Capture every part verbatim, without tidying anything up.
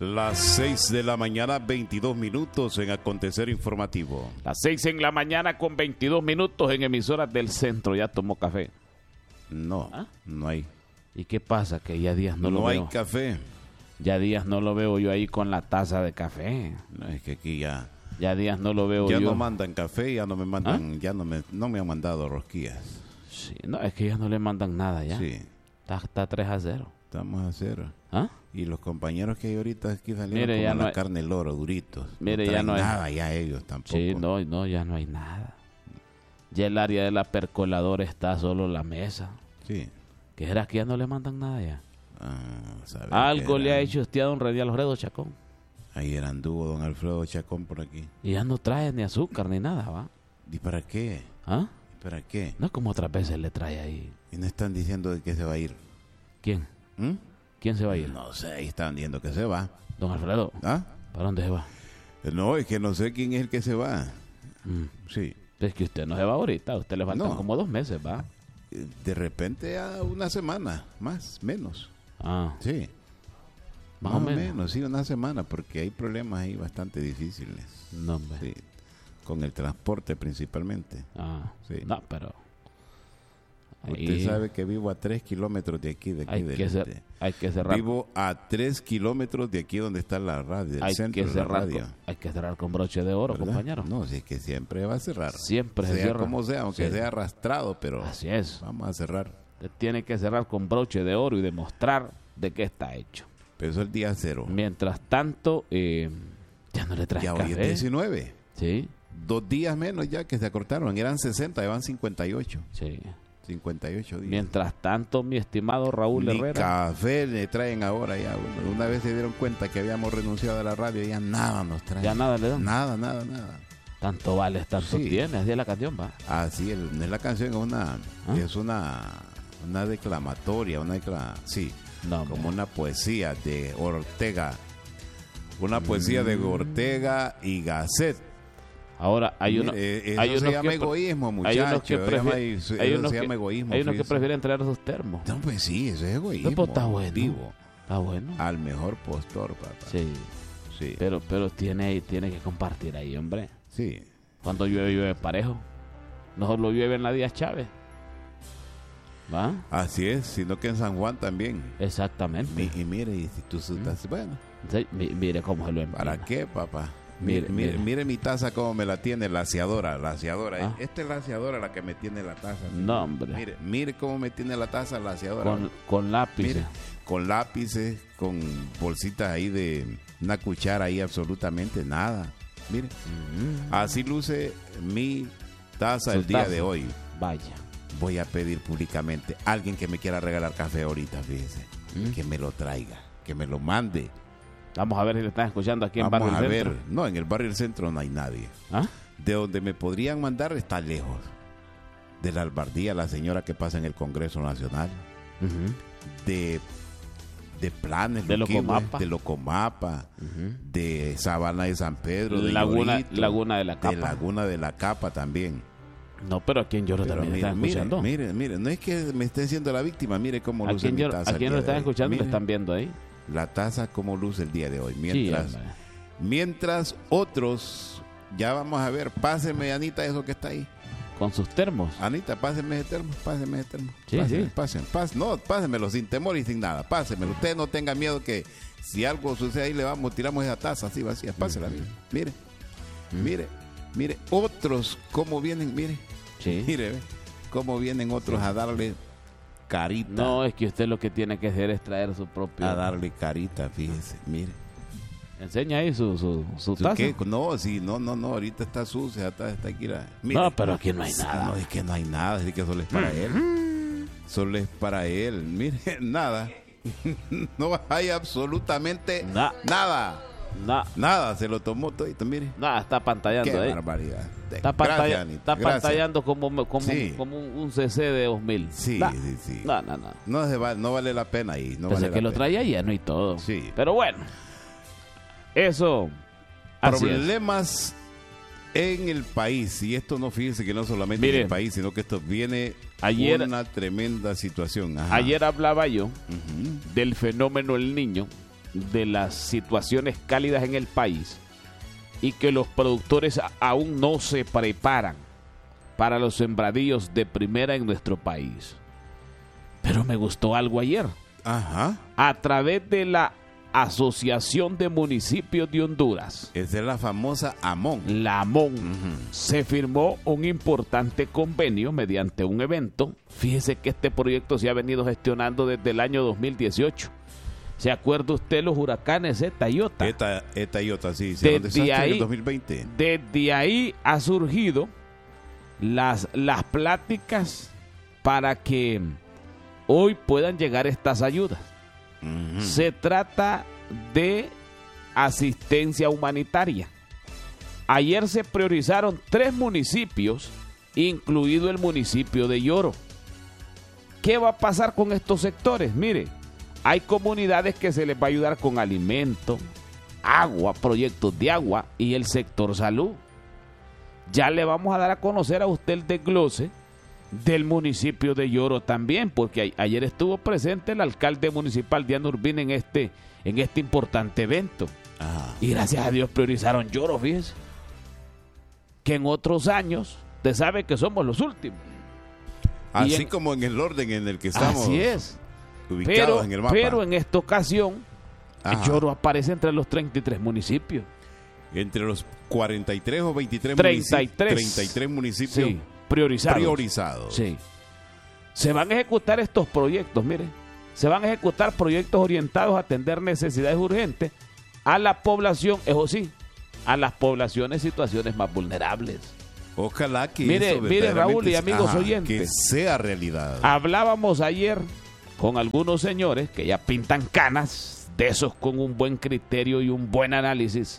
Las seis de la mañana, veintidós minutos en Acontecer Informativo. Las seis en la mañana con veintidós minutos en emisoras del centro. ¿Ya tomó café? No, ¿Ah? no hay. ¿Y qué pasa? Que ya días no, no lo veo. No hay café. Ya días no lo veo yo ahí con la taza de café. No, es que aquí ya... Ya días no lo veo ya yo. Ya no mandan café, ya no me mandan, ¿Ah? ya no me, no me han mandado rosquillas. Sí, no, es que ya no le mandan nada ya. Sí. Está, está tres a cero. Estamos a cero. ¿Ah? Y los compañeros que hay ahorita aquí salieron Mire, como ya la no hay... carne loro, duritos. Mire, no ya no hay nada ya ellos tampoco. Sí, no, no, ya no hay nada. Ya el área de la percoladora está solo la mesa. Sí. ¿Qué será que ya no le mandan nada ya? Ah, Algo le ha hecho usted a don Rey Alfredo Chacón. Ayer anduvo don Alfredo Chacón por aquí. Y ya no trae ni azúcar ni nada, ¿va? ¿Y para qué? ¿Ah? ¿Y para qué? No como otras veces le trae ahí. Y no están diciendo de que se va a ir. ¿Quién? ¿Mm? ¿Quién se va a ir? No sé, ahí están diciendo que se va. Don Alfredo. ¿Ah? ¿Para dónde se va? No, es que no sé quién es el que se va. Mm. Sí. Es que usted no se va ahorita, a usted le faltan no. como dos meses, ¿va? De repente a una semana, más, menos. Ah. Sí. Más, más o menos. menos, sí, una semana, porque hay problemas ahí bastante difíciles. No, hombre. Sí. Con el transporte principalmente. Ah. Sí. No, pero... Usted ahí... sabe que vivo a tres kilómetros de aquí, de aquí hay del que este. Ser, hay que cerrar. Vivo a tres kilómetros de aquí donde está la radio, el hay centro que de cerrar la radio. Con, hay que cerrar con broche de oro, ¿verdad? compañero. No, si es que siempre va a cerrar. Siempre sea se cierra. como sea, aunque sí. sea arrastrado, pero así es. Vamos a cerrar. Usted tiene que cerrar con broche de oro y demostrar de qué está hecho. Pero eso es el día cero. Mientras tanto, eh, ya no le traes ya café. hoy es diecinueve. Sí. Dos días menos ya que se acortaron. Eran sesenta, ya van cincuenta y ocho. Sí. cincuenta y ocho días. Mientras tanto, mi estimado Raúl Ni Herrera. café le traen ahora ya. Bueno, una vez se dieron cuenta que habíamos renunciado a la radio, ya nada nos traen. Ya nada le dan. Nada, nada, nada. Tanto vales, tanto sí. tienes. Así es la canción, va. Así es, no es la canción, es una, ¿Ah? es una, una declamatoria, una decla, sí, no, como man. una poesía de Ortega. Una poesía mm. de Ortega y Gasset. Ahora hay uno, Mire, eso hay se unos llama que egoísmo, muchachos. Hay unos que, prefieren, eso hay unos se que, llama egoísmo. Hay unos que prefieren traer esos termos. No, pues sí, eso es egoísmo. No, pues está bueno. Vivo. Está bueno. Al mejor postor, papá. Sí. Sí. Pero, pero tiene, tiene que compartir ahí, hombre. Sí. Cuando llueve, llueve parejo. No solo llueve en la Díaz Chávez. ¿Va? Así es, sino que en San Juan también. Exactamente. Mi, y mire, y si tú estás, mm. bueno. Sí, mire cómo se lo empieza. ¿Para qué, papá? Mire, mire, mire, mire mi taza cómo me la tiene la aseadora, la aseadora. Ah. Esta es la aseadora la que me tiene la taza. No, hombre. Mire, mire cómo me tiene la taza la aseadora. Con, con lápices. Mire, con lápices, con bolsitas ahí de una cuchara ahí, absolutamente nada. Mire, mm-hmm. así luce mi taza Su el día taza. de hoy. Vaya. Voy a pedir públicamente a alguien que me quiera regalar café ahorita, fíjese, ¿Mm? que me lo traiga, que me lo mande. Vamos a ver si le están escuchando aquí en Vamos Barrio a El ver. Centro. No, en el Barrio El Centro no hay nadie. ¿Ah? De donde me podrían mandar está lejos. De la Albardía, la señora que pasa en el Congreso Nacional. Uh-huh. De, de Planes, de Locomapa. De Locomapa. Uh-huh. De Sabana de San Pedro. De Laguna, Llorito, Laguna de la Capa. De Laguna de la Capa también. No, pero aquí en Lloro también mire, están escuchando. Mire, mire, mire, no es que me esté siendo la víctima. Mire cómo luce mi taza. ¿A quién lo están escuchando? Mire, ¿me están viendo ahí? La taza como luce el día de hoy. Mientras, sí, mientras otros, ya vamos a ver, páseme, Anita, eso que está ahí. Con sus termos. Anita, páseme ese termo, páseme ese termo. Sí, páseme, sí. Pásenme, pásenme, no, pásenmelo sin temor y sin nada, pásenmelo. Usted no tenga miedo que si algo sucede ahí le vamos, tiramos esa taza así vacía, pásela, mire, mire, mm. mire, mire, otros cómo vienen, mire, sí. mire, ve, cómo vienen otros sí. a darle carita. No, es que usted lo que tiene que hacer es traer su propio. A darle carita, fíjese, mire. Enseña ahí su, su, su taza. ¿Qué? No, sí, no, no, no, ahorita está sucia, está, está aquí la... Mire, no, pero aquí no hay nada. No, es que no hay nada, es que solo es para él. Solo es para él, mire, nada. No hay absolutamente Na. nada. Na. Nada, se lo tomó todo, mire. Nada, está pantallando Qué ahí. barbaridad. Está, pantalla, Gracias, está pantallando como, como, sí. como un, un C C de dos mil. Sí, nah. sí, sí. No, no, no. No, se va, no vale la pena ahí. No Entonces vale que la lo pena. traía lleno y todo. Sí. Pero bueno, eso. Problemas en el país. Y esto no, fíjense que no solamente Mire, en el país, sino que esto viene ayer, una tremenda situación. Ajá. Ayer hablaba yo uh-huh. del fenómeno El Niño. de las situaciones cálidas en el país y que los productores a- aún no se preparan para los sembradíos de primera en nuestro país. Pero me gustó algo ayer. Ajá. A través de la Asociación de Municipios de Honduras, Esa es la famosa AMON. la AMON, Ujú. se firmó un importante convenio mediante un evento. Fíjese que este proyecto se ha venido gestionando desde el año dos mil dieciocho. ¿Se acuerda usted los huracanes Eta y Iota? Eta, Eta y Iota, sí. Hicieron Desde desastre en ahí- el dos mil veinte. Desde ahí ha surgido las, las pláticas para que hoy puedan llegar estas ayudas. Ujú. Se trata de asistencia humanitaria. Ayer se priorizaron tres municipios, incluido el municipio de Yoro. ¿Qué va a pasar con estos sectores? Mire, hay comunidades que se les va a ayudar con alimento, agua, proyectos de agua y el sector salud. Ya le vamos a dar a conocer a usted el desglose del municipio de Yoro también, porque a- ayer estuvo presente el alcalde municipal Diana Urbina en este, en este importante evento. Ajá. Y gracias a Dios priorizaron Yoro, fíjese. Que en otros años, usted sabe que somos los últimos. Así Y en- como en el orden en el que estamos Así es. ubicados Pero, en el mapa. pero en esta ocasión, Ajá. Yoro aparece entre los treinta y tres municipios. Entre los cuarenta y tres o veintitrés treinta y tres. municipios, treinta y tres municipios Sí, priorizados. priorizados. Sí. Se van a ejecutar estos proyectos, mire. Se van a ejecutar proyectos orientados a atender necesidades urgentes a la población, eso sí, a las poblaciones en situaciones más vulnerables. Ojalá que Mire, eso mire, Raúl y verdaderamente- amigos ajá, oyentes. que sea realidad. Hablábamos ayer con algunos señores que ya pintan canas, de esos con un buen criterio y un buen análisis.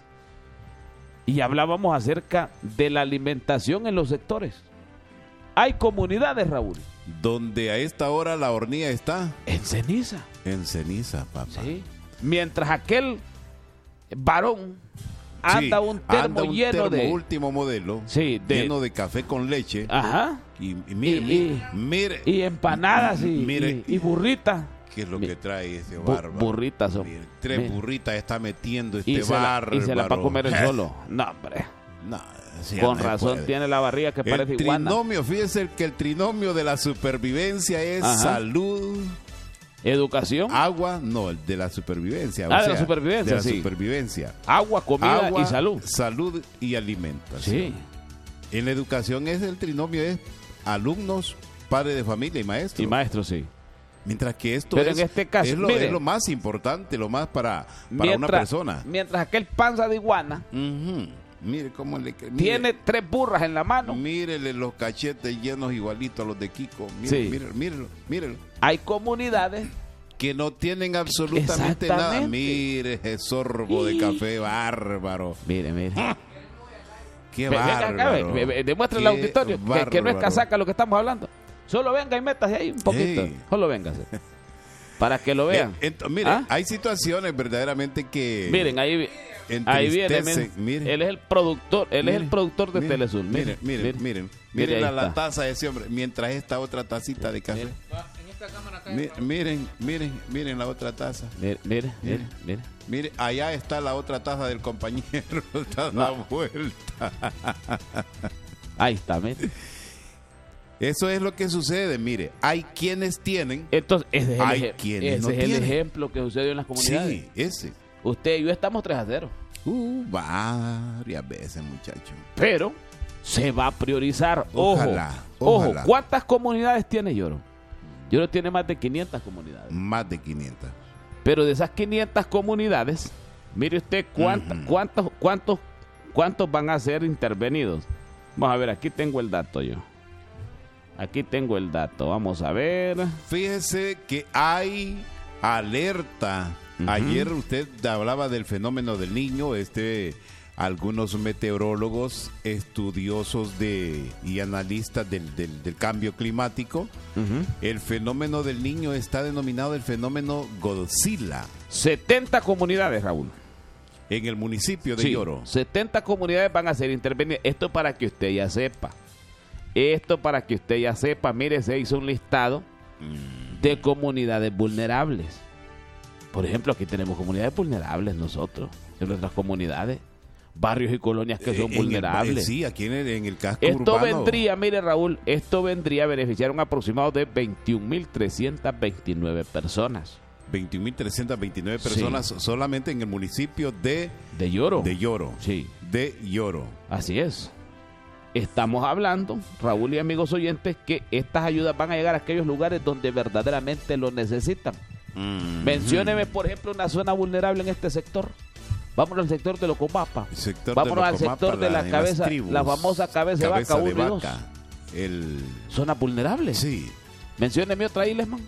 Y hablábamos acerca de la alimentación en los sectores. Hay comunidades, Raúl, Donde a esta hora la hornilla está en ceniza. en ceniza, papá. Sí. Mientras aquel varón anda Sí, un termo anda un lleno termo de... último modelo, Sí, de- lleno de café con leche. Ajá. Y, y mire, Y- mire, mire, Y empanadas y, Mire. y, y burritas. qué es lo mi- que trae ese Bu- bárbaro. burritas son. Mire, tres Mire. burritas está metiendo este Y se, la, bárbaro. y se la va a comer el solo. No, hombre. No, sí, Con no se razón puede. tiene la barriga que El parece iguana. trinomio, fíjese que el trinomio de la supervivencia es Ajá. salud, Educación, agua, no, el de la supervivencia. o Ah, de la sea, supervivencia, de la sí. supervivencia. agua, comida Agua, y salud. salud y alimentación. Sí. En la educación es el trinomio es alumnos, padres de familia y maestros. Y maestro, sí. Mientras que esto Pero es, en este caso, es, lo, mire. es lo más importante, lo más para, para una Mientras, persona. mientras aquel panza de iguana Ujú. Mire cómo le mire, tiene tres burras en la mano, Mírele los cachetes llenos igualitos a los de Kiko. Mire, Sí. mírelo, mírelo, mírelo. hay comunidades Que no tienen absolutamente nada. Exactamente. Mire ese sorbo de Y- café bárbaro. Mire, mire. Qué Ve- venga acá, bárbaro. ve- ve- demuestre al Qué auditorio que, que no es bárbaro. casaca lo que estamos hablando. Solo venga y métase ahí un poquito. Ey. Solo véngase. Para que lo vean. Eh, ent- mire, ¿Ah? hay situaciones verdaderamente que Miren, ahí, vi- ahí viene. entristecen. miren. Mire. Él es el productor, él es Mire, el productor de miren, Telesur. Miren, miren, miren, miren, miren ahí la, la está. taza de ese hombre, mientras esta otra tacita de café. Mire. Mi- Miren, miren, miren la otra taza. Mire, mire, mire, mire. Mire, allá está la otra taza del compañero, está la vuelta. Ahí está, mire. Eso es lo que sucede, mire, hay quienes tienen, Entonces, ese es el, Hay eje- quienes ese no es el tienen. ejemplo que sucedió en las comunidades. sí, ese, Usted y yo estamos tres a cero. uh, varias veces, muchacho. Pero se va a priorizar. Ojalá, ojo, ojalá. ojo. ¿Cuántas comunidades tiene Yoro? Yoro tiene más de quinientas comunidades. Más de quinientas. Pero de esas quinientas comunidades, mire usted cuántas, Ujú. cuántos, cuántos, cuántos van a ser intervenidos. Vamos a ver, aquí tengo el dato yo. Aquí tengo el dato. Vamos a ver. Fíjese que hay alerta. Ujú. Ayer usted hablaba del fenómeno del niño, este, algunos meteorólogos, estudiosos de y analistas del, del, del cambio climático, Ujú. el fenómeno del niño está denominado el fenómeno Godzilla setenta comunidades, Raúl. en el municipio de Sí, Yoro. setenta comunidades van a ser intervenidas. Esto para que usted ya sepa. Esto para que usted ya sepa. Mire, se hizo un listado Mm. de comunidades vulnerables. Por ejemplo, aquí tenemos comunidades vulnerables nosotros, en nuestras comunidades, barrios y colonias que son En vulnerables. El, sí, aquí en el, en el casco Esto urbano. vendría, mire Raúl, esto vendría a beneficiar a un aproximado de veintiún mil trescientas veintinueve personas. veintiún mil trescientas veintinueve personas sí. solamente en el municipio de... De Yoro. De Yoro. Sí. De Yoro. Así es. Estamos hablando, Raúl y amigos oyentes, que estas ayudas van a llegar a aquellos lugares donde verdaderamente lo necesitan. Mm-hmm. Mencióneme, por ejemplo, una zona vulnerable en este sector. Vámonos al sector de Locomapa. Sector Vámonos de al Locomapa, sector de la, la cabeza, tribus, la famosa cabeza, cabeza de vaca uno y dos. El... Zonas vulnerables. Sí. Mencióneme otra ahí, Lesman.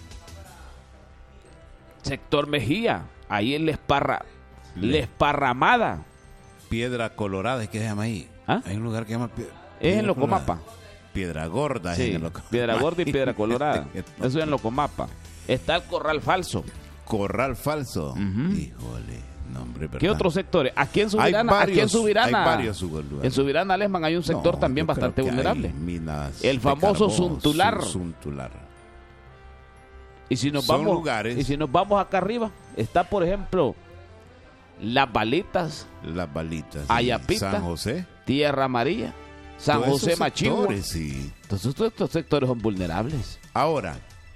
Sector Mejía, ahí en La Esparra, Le... La Esparramada. Piedra Colorada, ¿qué se llama ahí? ¿Ah? Hay un lugar que se llama... Pie... Es en Locomapa. Piedra Gorda. Sí, es en Locomapa. Piedra Gorda y Piedra Colorada. Eso es en Locomapa. Está el Corral Falso. Corral Falso. Uh-huh. Híjole, nombre. ¿Qué otros sectores? Aquí en Subirana, varios, aquí en Subirana, hay varios en Subirana, Lesman, hay un sector no, también bastante vulnerable. El famoso Suntular. Suntular. Y si nos Son vamos, lugares. Y si nos vamos acá arriba, está por ejemplo Las Balitas, Las Balitas, Ayapita, San José, Tierra Amarilla, San todos José Machigua. Sí. Entonces todos estos sectores son vulnerables. Ahora,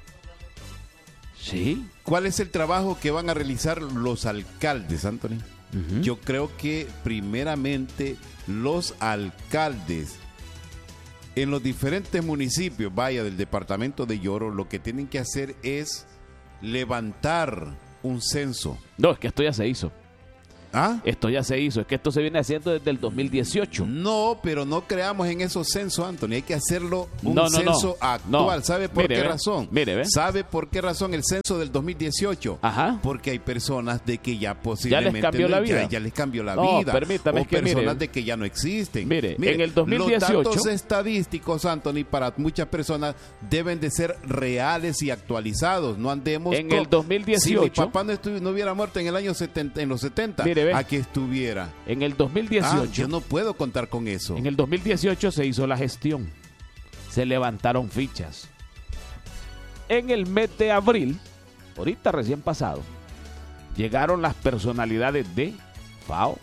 sí. ¿Cuál es el trabajo que van a realizar los alcaldes, Anthony? Uh-huh. Yo creo que primeramente los alcaldes en los diferentes municipios, vaya, del departamento de Yoro, lo que tienen que hacer es levantar un censo. No, es que esto ya se hizo. ¿Ah? Esto ya se hizo, es que esto se viene haciendo desde el dos mil dieciocho. No, pero no creamos en esos censos, Anthony. Hay que hacerlo un no, no, censo no. actual. No. ¿Sabe por mire, qué ve. razón? Mire, ve. ¿Sabe por qué razón el censo del dos mil dieciocho? Ajá. Porque hay personas de que ya posiblemente... Ya les cambió la vida. Ya, ya les cambió la no, vida. Permítame, o es que personas mire, de que ya no existen. Mire, mire, en el dos mil dieciocho... Los datos estadísticos, Anthony, para muchas personas deben de ser reales y actualizados. No andemos... En con... el dos mil dieciocho... Si mi papá no, estuvi... no hubiera muerto en el año setenta, en los setenta, mire, aquí estuviera. En el dos mil dieciocho... Ah, yo no puedo contar con eso. En el dos mil dieciocho se hizo la gestión. Se levantaron fichas. En el mes de abril, ahorita recién pasado, llegaron las personalidades de FAO.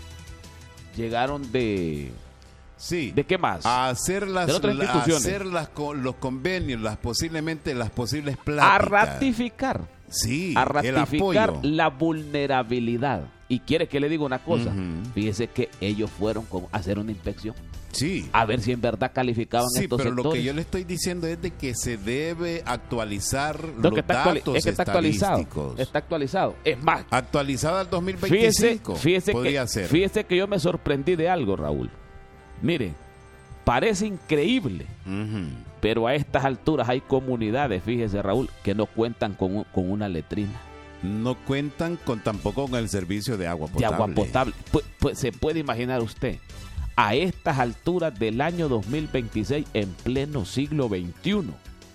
Llegaron de... Sí. ¿De qué más? A hacer las, de otras instituciones. A hacer las, los convenios, las posiblemente las posibles pláticas. A ratificar. Sí, a ratificar el apoyo. La vulnerabilidad. Y quiere que le diga una cosa. Uh-huh. Fíjese que ellos fueron con, a hacer una inspección. Sí. A ver si en verdad calificaban sí, estos pero sectores. Lo que yo le estoy diciendo es de que se debe actualizar no, los está datos es que está actualizado. estadísticos. Está actualizado. Es más. Actualizada al dos mil veinticinco. Fíjese, fíjese podría que, ser. Fíjese que yo me sorprendí de algo, Raúl. Mire, parece increíble. Uh-huh. Pero a estas alturas hay comunidades, fíjese, Raúl, que no cuentan con, con una letrina. No cuentan con tampoco con el servicio de agua potable. De agua potable. Pues, pues se puede imaginar usted, a estas alturas del año dos mil veintiséis, en pleno siglo veintiuno,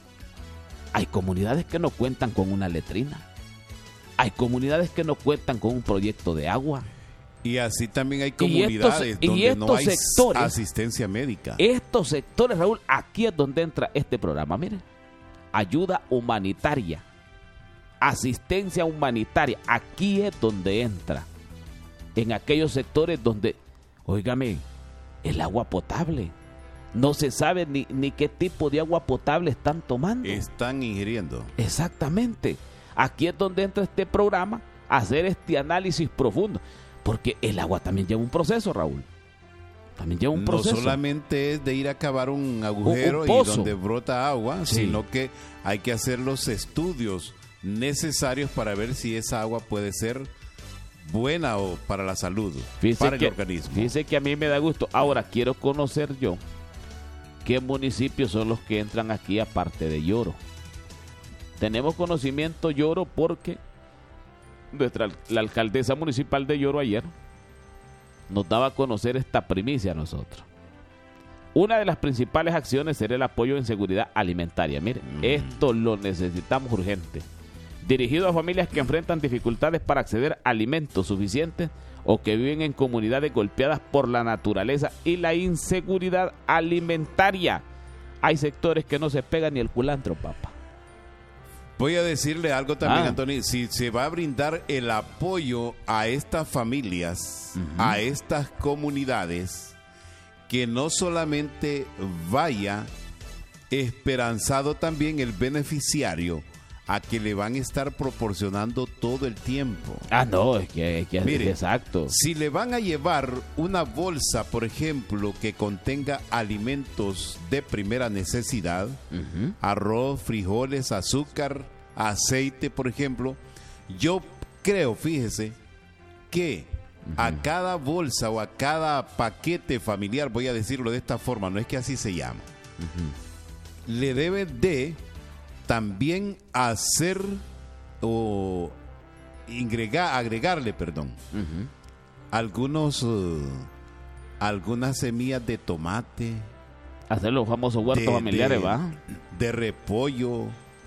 hay comunidades que no cuentan con una letrina. Hay comunidades que no cuentan con un proyecto de agua. Y así también hay comunidades y estos, donde y no hay sectores, asistencia médica. Estos sectores, Raúl, aquí es donde entra este programa. Mire, ayuda humanitaria. Asistencia humanitaria, aquí es donde entra, en aquellos sectores donde, óigame, el agua potable, no se sabe ni, ni qué tipo de agua potable están tomando. Están ingiriendo. Exactamente, aquí es donde entra este programa, a hacer este análisis profundo, porque el agua también lleva un proceso, Raúl. También lleva un proceso. No solamente es de ir a cavar un agujero un, un y donde brota agua, sí. sino que hay que hacer los estudios necesarios para ver si esa agua puede ser buena o para la salud, fíjese para que, el organismo. Fíjese que a mí me da gusto. Ahora quiero conocer yo qué municipios son los que entran aquí aparte de Yoro. Tenemos conocimiento Yoro porque nuestra, la alcaldesa municipal de Yoro ayer nos daba a conocer esta primicia a nosotros. Una de las principales acciones será el apoyo en seguridad alimentaria. Mire, mm. esto lo necesitamos urgente. Dirigido a familias que enfrentan dificultades para acceder a alimentos suficientes o que viven en comunidades golpeadas por la naturaleza y la inseguridad alimentaria. Hay sectores que no se pegan ni el culantro, papá. Voy a decirle algo también, Ah. Antonio. Si se va a brindar el apoyo a estas familias, Ujú. a estas comunidades, que no solamente vaya esperanzado también el beneficiario a que le van a estar proporcionando todo el tiempo. Ah, no, es que, es que Mire, exacto. Si le van a llevar una bolsa, por ejemplo, que contenga alimentos de primera necesidad, Ujú. arroz, frijoles, azúcar, aceite, por ejemplo, yo creo, fíjese, que a cada bolsa o a cada paquete familiar, voy a decirlo de esta forma, no es que así se llama, le debe de también hacer o ingregar, agregarle, perdón, Ujú. algunos, eh, algunas semillas de tomate, Hacer los famosos huertos de- familiares, de- ¿va? de repollo,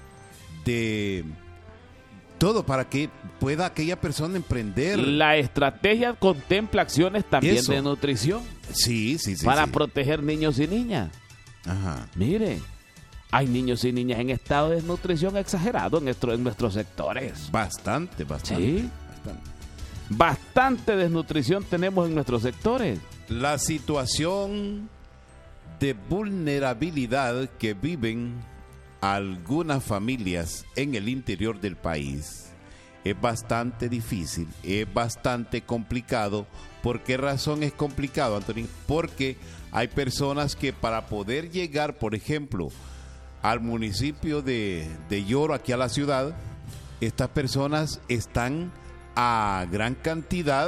de todo para que pueda aquella persona emprender. La estrategia contempla acciones también Eso. de nutrición Sí, sí, sí. para sí. proteger niños y niñas. Ajá. Mire, hay niños y niñas en estado de desnutrición exagerado en, nuestro- en nuestros sectores. Bastante, bastante. Sí. bastante. Bastante desnutrición tenemos en nuestros sectores. La situación de vulnerabilidad que viven algunas familias en el interior del país es bastante difícil, es bastante complicado. ¿Por qué razón es complicado, Antonio? Porque hay personas que para poder llegar, por ejemplo, al municipio de, de Yoro, aquí a la ciudad, estas personas están a gran cantidad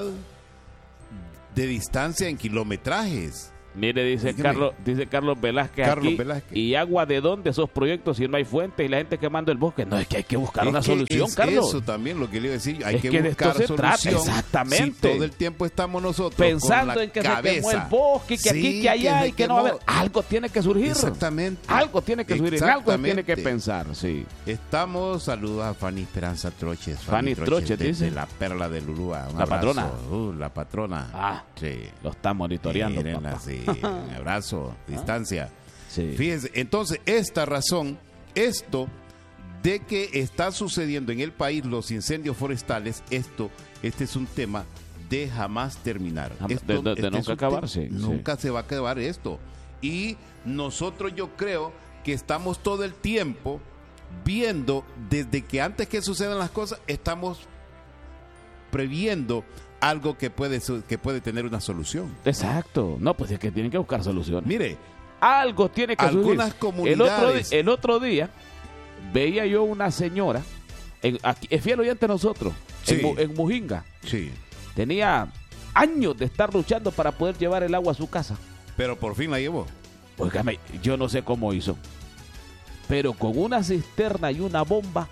de distancia en kilometrajes. Mire, dice Dígame. Carlos, dice Carlos Velázquez Carlos aquí, Velázquez. ¿y agua de dónde esos proyectos si no hay fuentes y la gente quemando el bosque? No, es que hay que buscar Es una que solución, es Carlos. Eso también lo que le iba a decir. Hay Es que, que de esto buscar se trata, solución. exactamente. Si todo el tiempo estamos nosotros Pensando con la en que cabeza. se quemó el bosque, que aquí, Sí, que allá, se y que no va a haber. quemó. Algo tiene que surgir. Exactamente. Algo tiene que surgir, en algo se tiene que Exactamente. pensar, sí. Estamos, saludos a Fanny Esperanza Troches. Fanny Troches, de, dice. de la perla de Lulúa. Un La abrazo. patrona. Uh, la patrona. Ah, Sí. lo está monitoreando, Mírenla, papá. sí. Un abrazo, distancia. Sí. Fíjense, entonces, esta razón, esto de que está sucediendo en el país los incendios forestales, esto, este es un tema de jamás terminar. Jam- Esto- de- de- de este nunca es un acabarse, tema- sí. Nunca se va a acabar esto. Y nosotros yo creo que estamos todo el tiempo viendo, desde que antes que sucedan las cosas, estamos previendo algo que puede, su- que puede tener una solución. Exacto. No, pues es que tienen que buscar soluciones. Mire, Algo tiene que Algunas surgir. El otro, comunidades- di- el otro día veía yo una señora, en, aquí, es fiel oyente de nosotros, en, Sí. Mu- en Mujinga. sí, Tenía años de estar luchando para poder llevar el agua a su casa. pero por fin la llevó. Óigame, yo no sé cómo hizo. Pero con una cisterna y una bomba,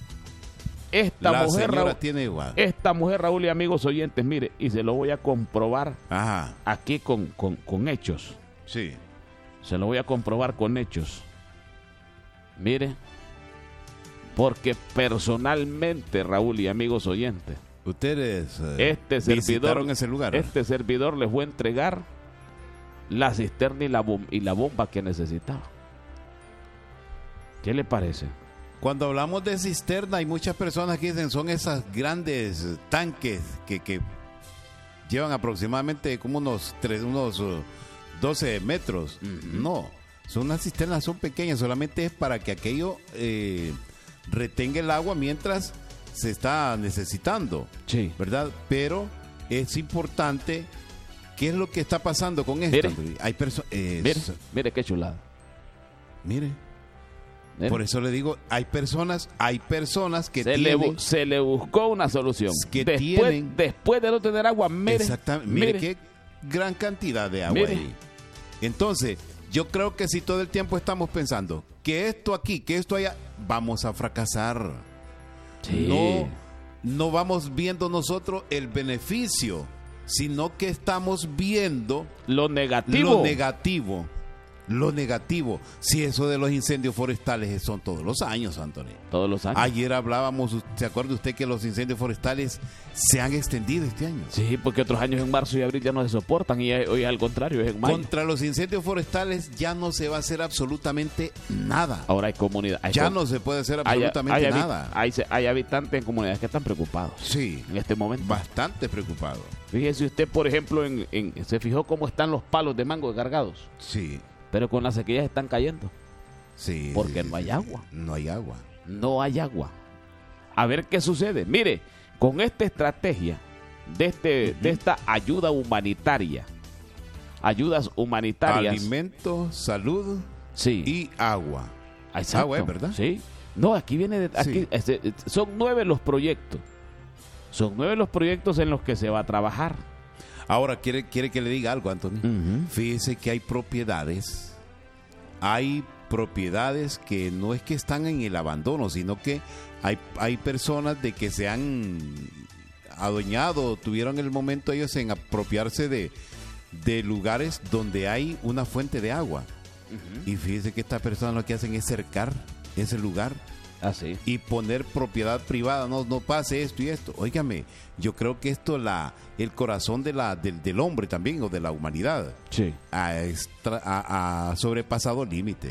esta La mujer, señora Raúl, tiene igual. esta mujer, Raúl y amigos oyentes, mire, y se lo voy a comprobar Ajá, aquí con, con, con hechos. sí. Se lo voy a comprobar con hechos. Mire, porque personalmente, Raúl y amigos oyentes, Ustedes eh, este servidor, visitaron ese lugar. este servidor les fue a entregar la cisterna y la, bom- y la bomba que necesitaba. ¿Qué le parece? Cuando hablamos de cisterna, hay muchas personas que dicen son esas grandes eh, tanques que, que llevan aproximadamente como unos, tres, unos eh, doce metros. No, son unas cisternas, son pequeñas, solamente es para que aquello eh, retenga el agua mientras se está necesitando, Sí. ¿verdad? Pero es importante, ¿qué es lo que está pasando con esto? Mire. Andrés? Hay personas... Mire, mire qué chulada. mire. Mire. Por eso le digo, hay personas, hay personas que se, le, tienen... bu- se le buscó una solución. Que después, tienen- después de no tener agua, mire, Exactamente. Mire, qué gran cantidad de agua Mire. ahí. Entonces, yo creo que si todo el tiempo estamos pensando que esto aquí, que esto allá, vamos a fracasar. Sí. No, no vamos viendo nosotros el beneficio, sino que estamos viendo lo negativo. lo negativo. Lo negativo, si eso de los incendios forestales son todos los años, Antonio. Todos los años. Ayer hablábamos, ¿se acuerda usted que los incendios forestales se han extendido este año? Sí, porque otros años en marzo y abril ya no se soportan y hoy al contrario, es en mayo. Contra los incendios forestales ya no se va a hacer absolutamente nada. Ahora hay comunidades. Ya no se puede hacer absolutamente hay, hay, nada. Hay, hay habitantes en comunidades que están preocupados. Sí. En este momento. Bastante preocupados. Fíjese usted, por ejemplo, en, en, se fijó cómo están los palos de mango cargados. Sí. Pero con las sequías están cayendo. Sí. Porque sí, no hay sí, agua. No hay agua. No hay agua. A ver qué sucede. Mire, con esta estrategia de, este, uh-huh. de esta ayuda humanitaria, ayudas humanitarias. Alimento, salud sí. y agua. Exacto. Agua, ¿es verdad? Sí. No, aquí viene de, aquí, sí. este, son nueve los proyectos. Son nueve los proyectos en los que se va a trabajar. Ahora, ¿quiere, quiere que le diga algo, Antonio? Uh-huh. Fíjese que hay propiedades, hay propiedades que no es que están en el abandono, sino que hay, hay personas de que se han adueñado, tuvieron el momento ellos en apropiarse de, de lugares donde hay una fuente de agua. Uh-huh. Y fíjese que estas personas lo que hacen es cercar ese lugar. Así. Y poner propiedad privada, no, no pase esto y esto. Óigame, yo creo que esto la el corazón de la del, del hombre también o de la humanidad sí. ha, extra, ha, ha sobrepasado límites.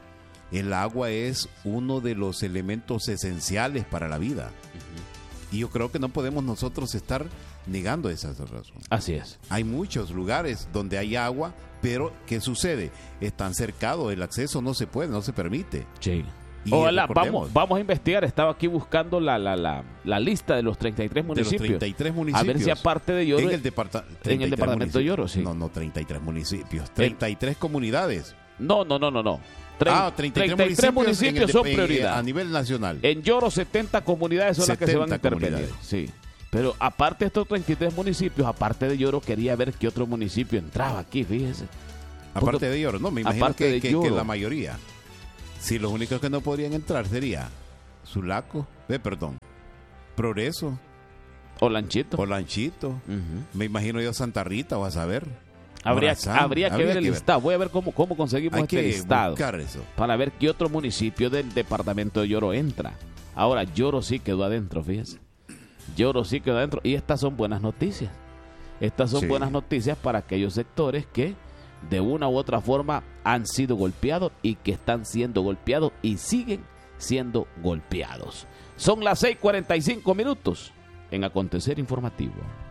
El agua es uno de los elementos esenciales para la vida. Uh-huh. Y yo creo que no podemos nosotros estar negando esa razón. Así es. Hay muchos lugares donde hay agua, pero ¿qué sucede? Están cercados, el acceso no se puede, no se permite. Sí. Hola, vamos, vamos a investigar. Estaba aquí buscando la, la, la, la lista de los treinta y tres municipios. De los treinta y tres municipios. A ver si aparte de Lloro. En el, departa- en el departamento de Lloro, sí. No, no, treinta y tres municipios. treinta y tres el, comunidades. No, no, no, no, no. Tre- ah, treinta y tres, treinta y tres municipios, municipios son en, prioridad. A nivel nacional. En Lloro, setenta comunidades son las que se van a intervenir. Sí. Pero aparte de estos treinta y tres municipios, aparte de Lloro, quería ver qué otro municipio entraba aquí, fíjese. Aparte Porque, de Lloro, no, me imagino que, que, que la mayoría. Si los únicos que no podrían entrar sería Sulaco, eh, perdón, Progreso. O Lanchito. O Lanchito. Uh-huh. Me imagino yo Santa Rita, vas a ver. Habría, Morazán, habría que habría ver el que listado. Ver. Voy a ver cómo, cómo conseguimos Hay este que listado. Eso. Para ver qué otro municipio del departamento de Lloro entra. Ahora, Lloro sí quedó adentro, fíjese. Lloro sí quedó adentro. Y estas son buenas noticias. Estas son sí. buenas noticias para aquellos sectores que de una u otra forma han sido golpeados y que están siendo golpeados y siguen siendo golpeados. Son las seis cuarenta y cinco minutos en Acontecer Informativo.